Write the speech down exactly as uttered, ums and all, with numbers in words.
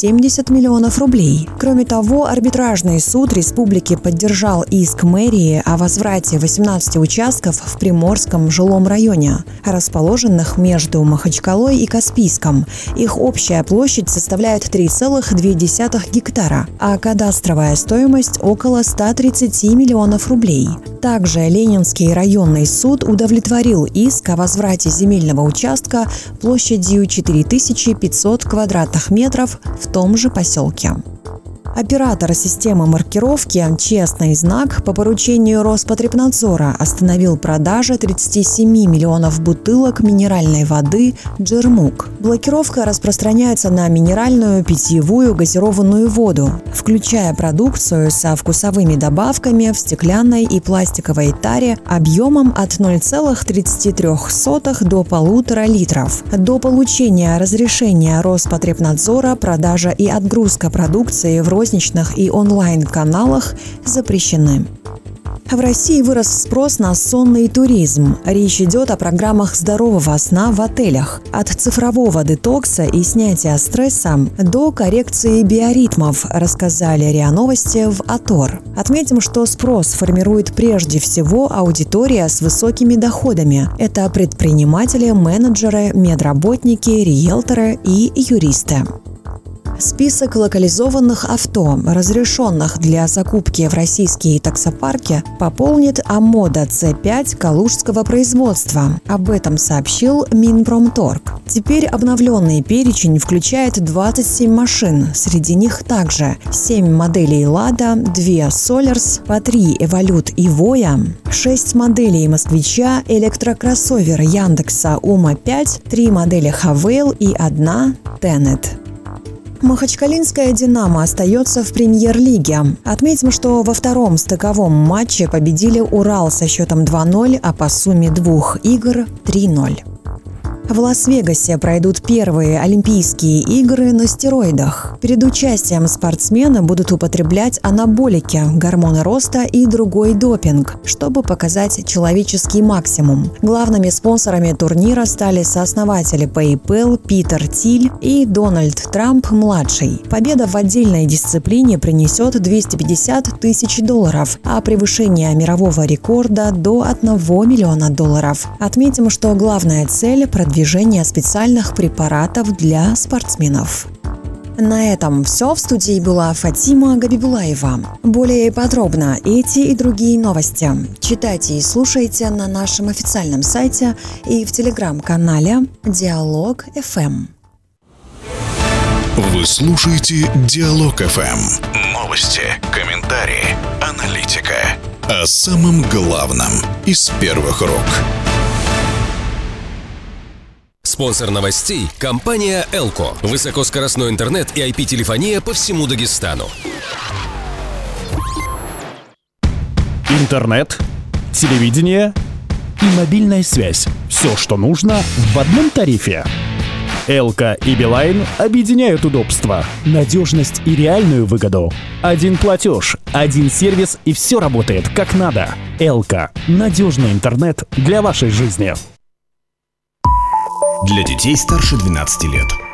семьдесят миллионов рублей. Кроме того, арбитражный суд республики поддержал иск мэрии о возврате восемнадцати участков в Приморском жилом районе, расположенных между Махачкалой и Каспийском. Их общая площадь составляет три целых две десятых гектара, а кадастровая стоимость около ста тридцати миллионов рублей. Также Ленинский районный суд удовлетворил иск о возврате земельного участка площадью четыре тысячи пятьсот квадратных метров в том же поселке. Оператор системы маркировки «Честный знак» по поручению Роспотребнадзора остановил продажи тридцати семи миллионов бутылок минеральной воды «Джермук». Блокировка распространяется на минеральную, питьевую, газированную воду, включая продукцию со вкусовыми добавками в стеклянной и пластиковой таре объемом от ноль целых тридцати трёх сотых до полутора литров. До получения разрешения Роспотребнадзора продажа и отгрузка продукции в розничных и онлайн-каналах запрещены. В России вырос спрос на сонный туризм. Речь идет о программах здорового сна в отелях. От цифрового детокса и снятия стресса до коррекции биоритмов, рассказали РИА Новости в Атор. Отметим, что спрос формирует прежде всего аудитория с высокими доходами. Это предприниматели, менеджеры, медработники, риэлторы и юристы. Список локализованных авто, разрешенных для закупки в российские таксопарки, пополнит АМОДа Ц пять калужского производства. Об этом сообщил Минпромторг. Теперь обновленный перечень включает двадцать семь машин. Среди них также семь моделей «Лада», две «Солярс», по три «Эволют» и «Воя», шесть моделей «Москвича», электрокроссовер Яндекса «Ума пять», три модели «Хавейл» и одна «Тенет». Махачкалинская «Динамо» остается в премьер-лиге. Отметим, что во втором стыковом матче победили «Урал» со счетом два ноль, а по сумме двух игр три ноль. В Лас-Вегасе пройдут первые Олимпийские игры на стероидах. Перед участием спортсмены будут употреблять анаболики, гормоны роста и другой допинг, чтобы показать человеческий максимум. Главными спонсорами турнира стали сооснователи PayPal Питер Тиль и Дональд Трамп-младший. Победа в отдельной дисциплине принесет двести пятьдесят тысяч долларов, а превышение мирового рекорда до одного миллиона долларов. Отметим, что главная цель – продвижение Движение специальных препаратов для спортсменов. На этом все. В студии была Фатима Габибулаева. Более подробно эти и другие новости читайте и слушайте на нашем официальном сайте и в телеграм-канале Диалог эф эм. Вы слушаете Диалог эф эм. Новости, комментарии, аналитика. О самом главном из первых рук. Спонсор новостей – компания «Элко». Высокоскоростной интернет и ай пи-телефония по всему Дагестану. Интернет, телевидение и мобильная связь. Все, что нужно в одном тарифе. «Элко» и «Билайн» объединяют удобство, надежность и реальную выгоду. Один платеж, один сервис и все работает как надо. «Элко» – надежный интернет для вашей жизни. Для детей старше двенадцати лет.